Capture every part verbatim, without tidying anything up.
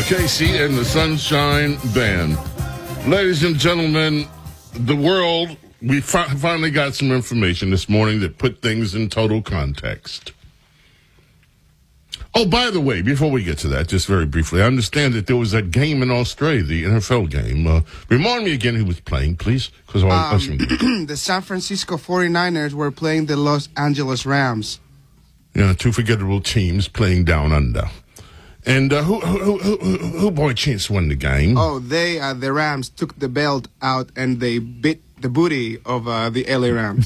Casey and the Sunshine Band. Ladies and gentlemen, the world, we fi- finally got some information this morning that put things in total context. Oh, by the way, before we get to that, just very briefly, I understand that there was a game in Australia, the N F L game. Uh, remind me again who was playing, please. Because um, the San Francisco forty-niners were playing the Los Angeles Rams. Yeah, two forgettable teams playing down under. And uh, who, who, who, who, who, boy, chance won the game? Oh, they, uh, the Rams took the belt out and they bit the booty of uh, the L A Rams.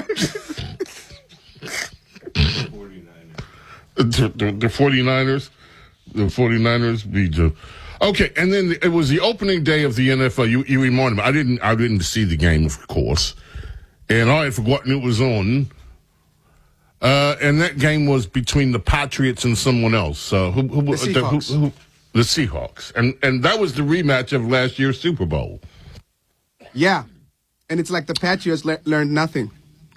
The, the, the forty-niners, the forty-niners beat the. Okay, and then it was the opening day of the N F L. You, you reminded me. I didn't. I didn't see the game, of course, and I had forgotten it was on. Uh, and that game was between the Patriots and someone else. Uh, who, who, the Seahawks. The, who, who, the Seahawks, and and that was the rematch of last year's Super Bowl. Yeah, and it's like the Patriots le- learned nothing.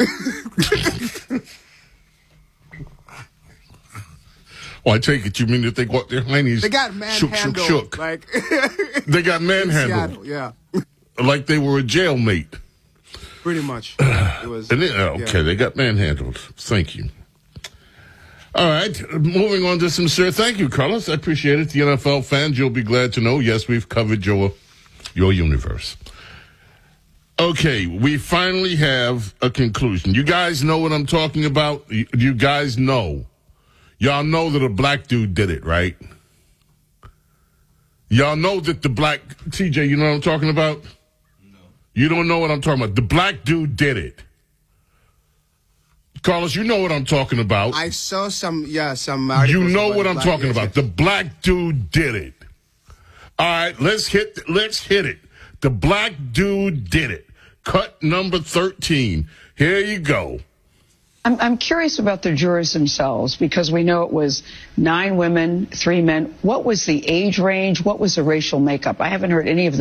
Well, I take it you mean that they got their heinies They got shook, shook, manhandled. shook. Like They got manhandled. Yeah, Like they were a jailmate. pretty much. It was. And then, okay, yeah. They got manhandled. Thank you. All right, moving on to some sir. Thank you, Carlos. I appreciate it. The N F L fans, you'll be glad to know, yes, we've covered your your universe. Okay, we finally have a conclusion. You guys know what I'm talking about? You, you guys know. Y'all know that a black dude did it, right? Y'all know that the black... T J, you know what I'm talking about? No. You don't know what I'm talking about. The black dude did it. Carlos, you know what I'm talking about. I saw some, yeah, some... You know what I'm talking yes, about. yes. The black dude did it. All right, let's hit, let's hit it. The black dude did it. Cut number thirteen. Here you go. I'm, I'm curious about the jurors themselves because we know it was nine women, three men. What was the age range? What was the racial makeup? I haven't heard any of